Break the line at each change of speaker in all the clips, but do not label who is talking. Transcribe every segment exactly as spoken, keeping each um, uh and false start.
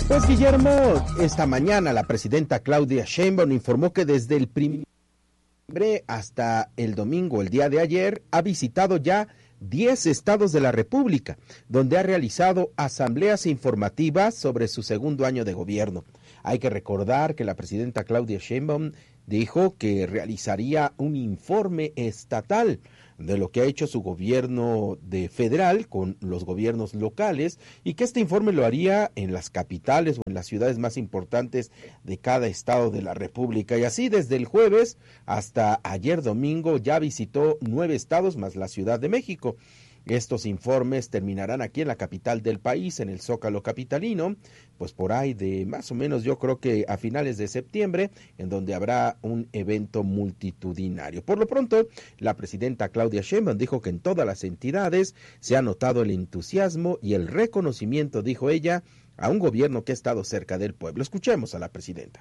Pues Guillermo, esta mañana la presidenta Claudia Sheinbaum informó que desde el primero hasta el domingo, el día de ayer, ha visitado ya diez estados de la República, donde ha realizado asambleas informativas sobre su segundo año de gobierno. Hay que recordar que la presidenta Claudia Sheinbaum dijo que realizaría un informe estatal de lo que ha hecho su gobierno de federal con los gobiernos locales y que este informe lo haría en las capitales o en las ciudades más importantes de cada estado de la República. Y así desde el jueves hasta ayer domingo ya visitó nueve estados más la Ciudad de México. Estos informes terminarán aquí en la capital del país, en el Zócalo capitalino, pues por ahí de más o menos yo creo que a finales de septiembre, en donde habrá un evento multitudinario. Por lo pronto, la presidenta Claudia Sheinbaum dijo que en todas las entidades se ha notado el entusiasmo y el reconocimiento, dijo ella, a un gobierno que ha estado cerca del pueblo. Escuchemos a la presidenta.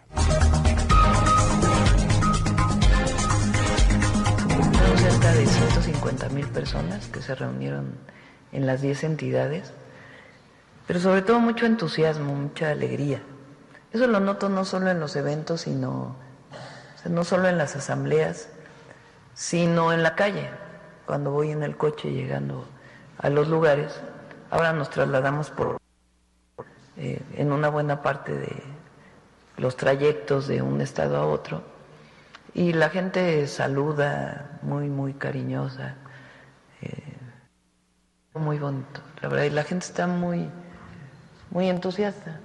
Cerca de ciento cincuenta mil personas que se reunieron en las diez entidades, pero sobre todo mucho entusiasmo, mucha alegría. Eso lo noto no solo en los eventos, sino o sea, no solo en las asambleas, sino en la calle, cuando voy en el coche llegando a los lugares. Ahora nos trasladamos por eh, en una buena parte de los trayectos de un estado a otro. Y la gente saluda muy, muy cariñosa, eh, muy bonito, la verdad, y la gente está muy, muy entusiasta.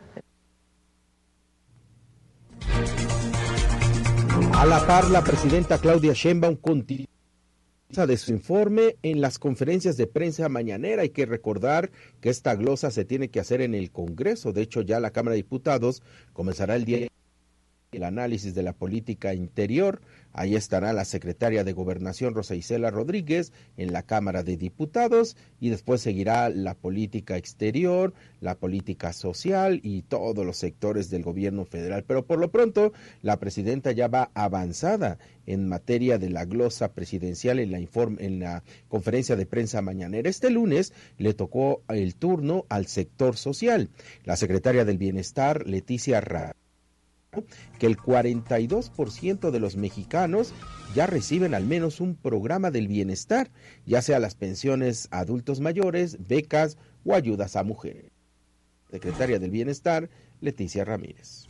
A la par, la presidenta Claudia Sheinbaum continúa de su informe en las conferencias de prensa mañanera. Hay que recordar que esta glosa se tiene que hacer en el Congreso. De hecho, ya la Cámara de Diputados comenzará el día el análisis de la política interior. Ahí estará la secretaria de Gobernación Rosa Isela Rodríguez en la Cámara de Diputados y después seguirá la política exterior, la política social y todos los sectores del gobierno federal. Pero por lo pronto la presidenta ya va avanzada en materia de la glosa presidencial en la, inform- en la conferencia de prensa mañanera. Este lunes le tocó el turno al sector social. La secretaria del Bienestar, Leticia Ra que el cuarenta y dos por ciento de los mexicanos ya reciben al menos un programa del bienestar, ya sea las pensiones a adultos mayores, becas o ayudas a mujeres. Secretaria del Bienestar, Leticia Ramírez.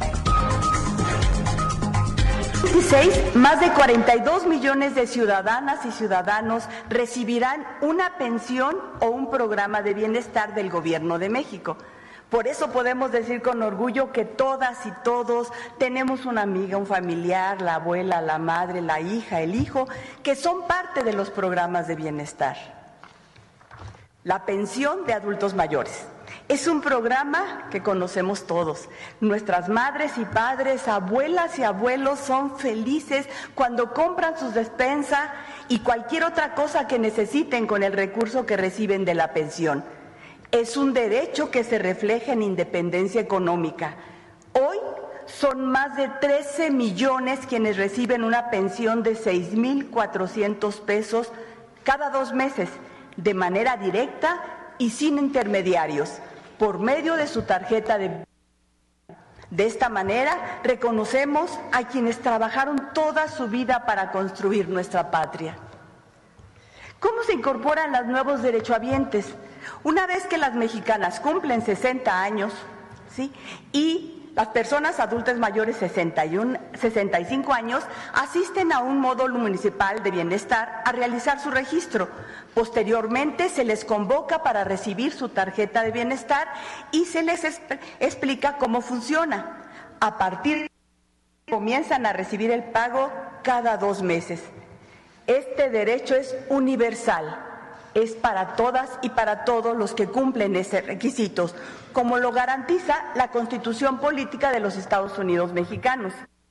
veintiséis, más de cuarenta y dos millones de ciudadanas y ciudadanos recibirán una pensión o un programa de bienestar del Gobierno de México. Por eso podemos decir con orgullo que todas y todos tenemos una amiga, un familiar, la abuela, la madre, la hija, el hijo, que son parte de los programas de bienestar. La pensión de adultos mayores es un programa que conocemos todos. Nuestras madres y padres, abuelas y abuelos son felices cuando compran sus despensas y cualquier otra cosa que necesiten con el recurso que reciben de la pensión. Es un derecho que se refleja en independencia económica. Hoy son más de trece millones quienes reciben una pensión de seis mil cuatrocientos pesos cada dos meses, de manera directa y sin intermediarios, por medio de su tarjeta de... De esta manera, reconocemos a quienes trabajaron toda su vida para construir nuestra patria. ¿Cómo se incorporan los nuevos derechohabientes? Una vez que las mexicanas cumplen sesenta años, ¿sí?, y las personas adultas mayores sesenta y uno, sesenta y cinco años asisten a un módulo municipal de bienestar a realizar su registro. Posteriormente se les convoca para recibir su tarjeta de bienestar y se les esp- explica cómo funciona. A partir de ahí comienzan a recibir el pago cada dos meses. Este derecho es universal. Es para todas y para todos los que cumplen esos requisitos, como lo garantiza la Constitución Política de los Estados Unidos Mexicanos.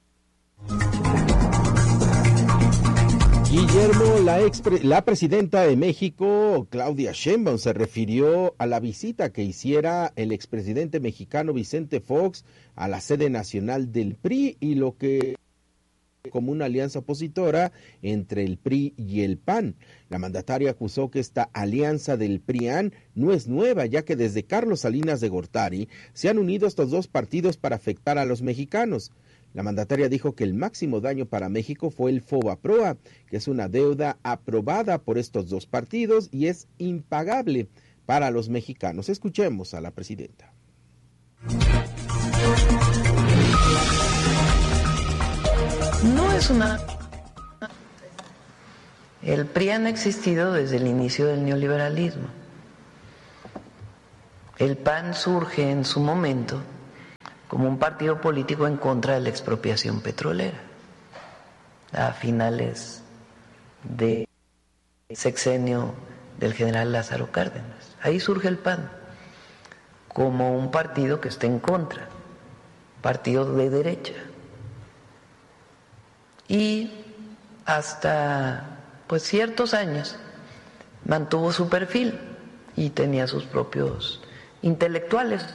Guillermo, la, ex, la presidenta de México, Claudia Sheinbaum, se refirió a la visita que hiciera el expresidente mexicano Vicente Fox a la sede nacional del P R I y lo que como una alianza opositora entre el P R I y el P A N. La mandataria acusó que esta alianza del P R I A N no es nueva, ya que desde Carlos Salinas de Gortari se han unido estos dos partidos para afectar a los mexicanos. La mandataria dijo que el máximo daño para México fue el FOBAPROA, que es una deuda aprobada por estos dos partidos y es impagable para los mexicanos. Escuchemos a la presidenta.
No es una... El P R I ha existido desde el inicio del neoliberalismo. El P A N surge en su momento como un partido político en contra de la expropiación petrolera a finales del sexenio del general Lázaro Cárdenas. Ahí surge el P A N como un partido que está en contra, partido de derecha. Y hasta pues ciertos años mantuvo su perfil y tenía sus propios intelectuales.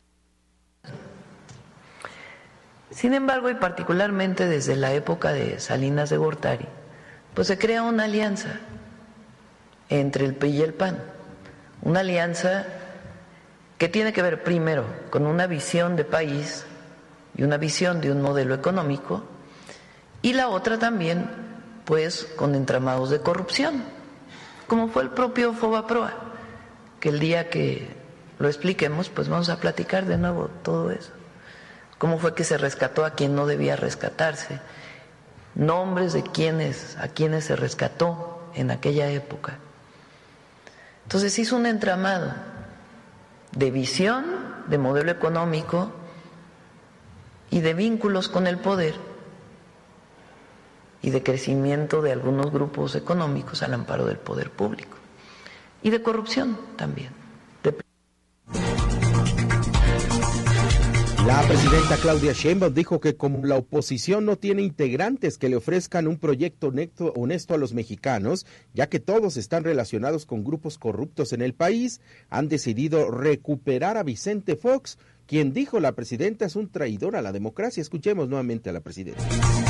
Sin embargo, y particularmente desde la época de Salinas de Gortari, pues se crea una alianza entre el P R I y el P A N, una alianza que tiene que ver primero con una visión de país y una visión de un modelo económico, y la otra también, pues, con entramados de corrupción, como fue el propio FOBAPROA, que el día que lo expliquemos, pues vamos a platicar de nuevo todo eso. Cómo fue que se rescató a quien no debía rescatarse, nombres de quienes, a quienes se rescató en aquella época. Entonces hizo un entramado de visión, de modelo económico y de vínculos con el poder y de crecimiento de algunos grupos económicos al amparo del poder público y de corrupción también. De...
La presidenta Claudia Sheinbaum dijo que como la oposición no tiene integrantes que le ofrezcan un proyecto honesto, honesto a los mexicanos, ya que todos están relacionados con grupos corruptos en el país, han decidido recuperar a Vicente Fox, quien dijo la presidenta es un traidor a la democracia. Escuchemos nuevamente a la presidenta.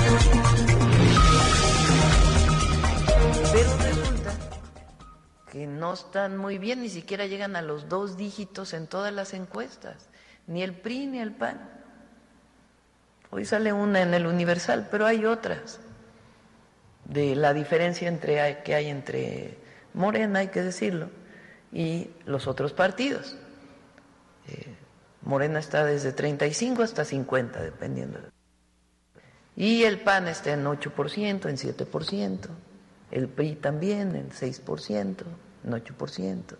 Pero resulta que no están muy bien, ni siquiera llegan a los dos dígitos en todas las encuestas, ni el P R I ni el P A N. Hoy sale una en el Universal, pero hay otras de la diferencia entre que hay entre Morena, hay que decirlo, y los otros partidos. Eh, Morena está desde treinta y cinco hasta cincuenta, dependiendo. Y el P A N está en ocho por ciento, en siete por ciento. El P R I también en seis por ciento, en ocho por ciento.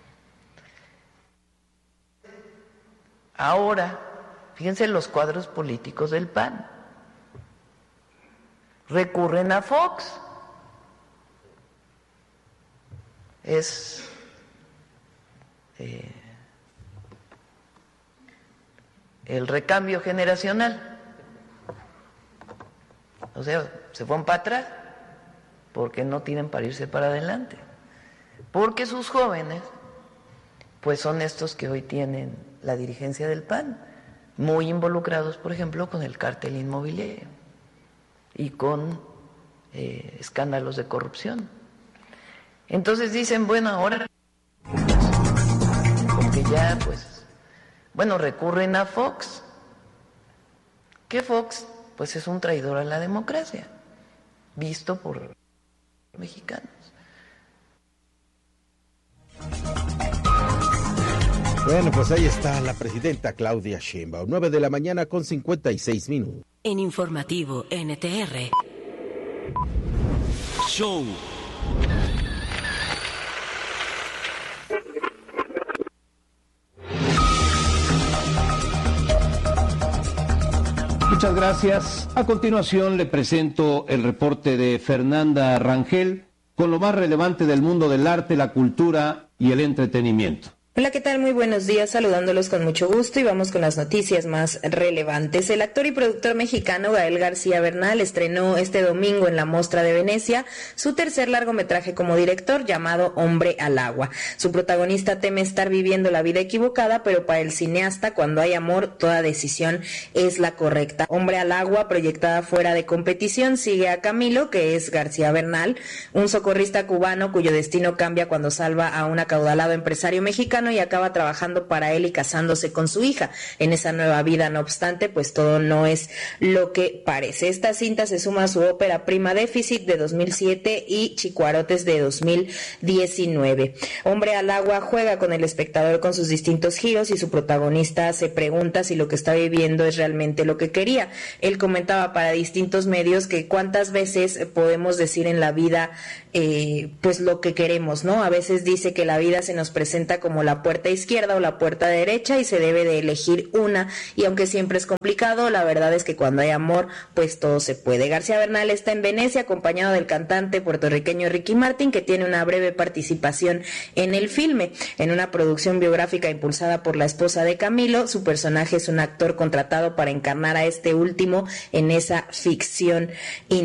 Ahora, fíjense los cuadros políticos del P A N. Recurren a Fox. Es eh, el recambio generacional. O sea, se fueron para atrás porque no tienen para irse para adelante. Porque sus jóvenes, pues son estos que hoy tienen la dirigencia del P A N, muy involucrados, por ejemplo, con el cártel inmobiliario y con eh, escándalos de corrupción. Entonces dicen, bueno, ahora, porque ya, pues, bueno, recurren a Fox. ¿Qué Fox? Pues es un traidor a la democracia, visto por los mexicanos.
Bueno, pues ahí está la presidenta Claudia Sheinbaum, nueve de la mañana con cincuenta y seis minutos.
En Informativo N T R.
Show.
Muchas gracias. A continuación le presento el reporte de Fernanda Rangel con lo más relevante del mundo del arte, la cultura y el entretenimiento.
Hola, ¿qué tal? Muy buenos días, saludándolos con mucho gusto y vamos con las noticias más relevantes. El actor y productor mexicano Gael García Bernal estrenó este domingo en la Mostra de Venecia su tercer largometraje como director llamado Hombre al Agua. Su protagonista teme estar viviendo la vida equivocada, pero para el cineasta, cuando hay amor, toda decisión es la correcta. Hombre al Agua, proyectada fuera de competición, sigue a Camilo, que es García Bernal, un socorrista cubano cuyo destino cambia cuando salva a un acaudalado empresario mexicano y acaba trabajando para él y casándose con su hija en esa nueva vida. No obstante, pues todo no es lo que parece. Esta cinta se suma a su ópera prima Déficit de dos mil siete y Chicuarotes de dos mil diecinueve. Hombre al Agua juega con el espectador con sus distintos giros y su protagonista se pregunta si lo que está viviendo es realmente lo que quería. Él comentaba para distintos medios que cuántas veces podemos decir en la vida eh, pues lo que queremos, ¿no? A veces dice que la vida se nos presenta como la puerta izquierda o la puerta derecha y se debe de elegir una, y aunque siempre es complicado, la verdad es que cuando hay amor pues todo se puede. García Bernal está en Venecia acompañado del cantante puertorriqueño Ricky Martin, que tiene una breve participación en el filme. En una producción biográfica impulsada por la esposa de Camilo, su personaje es un actor contratado para encarnar a este último en esa ficción